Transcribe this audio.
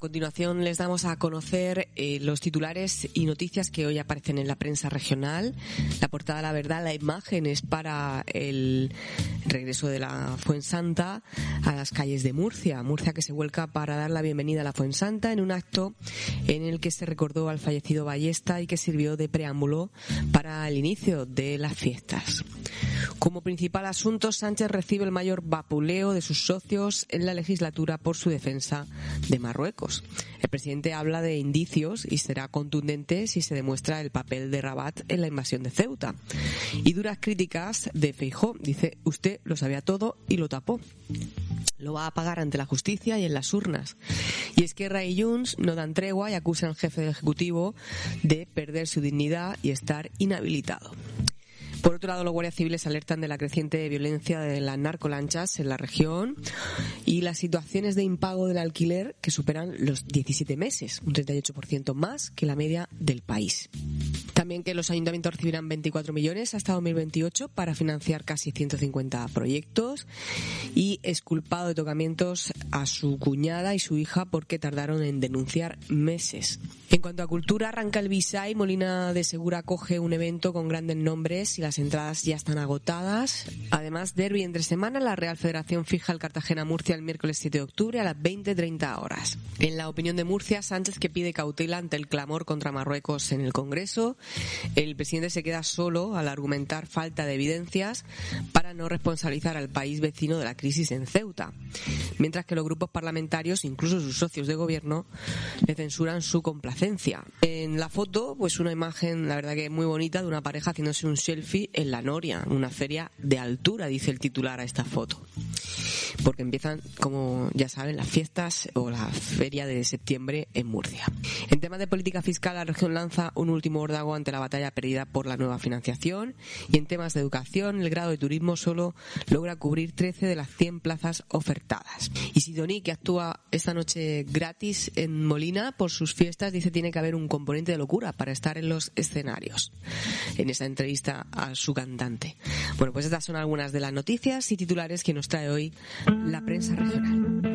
continuación les damos a conocer los titulares y noticias que hoy aparecen en la prensa regional. La portada La Verdad, la imagen es para el regreso de la Fuensanta a las calles de Murcia. Murcia que se vuelca para dar la bienvenida a la Fuensanta en un acto en el que se recordó al fallecido Ballesta y que sirvió de preámbulo para el inicio de las fiestas. Como principal asunto, Sánchez recibe el mayor vapuleo de sus socios en la legislatura por su defensa de Marruecos. El presidente habla de indicios y será contundente si se demuestra el papel de Rabat en la invasión de Ceuta. Y duras críticas de Feijóo. Dice, usted lo sabía todo y lo tapó. Lo va a pagar ante la justicia y en las urnas. Y Esquerra y Junts no dan tregua y acusan al jefe del Ejecutivo de perder su dignidad y estar inhabilitado. Por otro lado, los guardias civiles alertan de la creciente violencia de las narcolanchas en la región y las situaciones de impago del alquiler que superan los 17 meses, un 38% más que la media del país. También que los ayuntamientos recibirán 24 millones hasta 2028 para financiar casi 150 proyectos y exculpado de tocamientos a su cuñada y su hija porque tardaron en denunciar meses. En cuanto a cultura, arranca el Bisai. Molina de Segura acoge un evento con grandes nombres y las entradas ya están agotadas. Además, derbi entre semana, la Real Federación fija el Cartagena-Murcia el miércoles 7 de octubre a las 20:30 horas. En la opinión de Murcia, Sánchez que pide cautela ante el clamor contra Marruecos en el Congreso. El presidente se queda solo al argumentar falta de evidencias para no responsabilizar al país vecino de la crisis en Ceuta. Mientras que los grupos parlamentarios, incluso sus socios de gobierno, le censuran su complacencia. En la foto, pues una imagen, la verdad que muy bonita, de una pareja haciéndose un selfie en La Noria, una feria de altura, dice el titular a esta foto. Porque empiezan, como ya saben, las fiestas o la feria de septiembre en Murcia. En temas de política fiscal, la región lanza un último órdago ante la batalla perdida por la nueva financiación. Y en temas de educación, el grado de turismo solo logra cubrir 13 de las 100 plazas ofertadas. Y Sidoní, que actúa esta noche gratis en Molina por sus fiestas, dice tiene que haber un componente de locura para estar en los escenarios. En esa entrevista a su cantante. Bueno, pues estas son algunas de las noticias y titulares que nos trae hoy la prensa regional.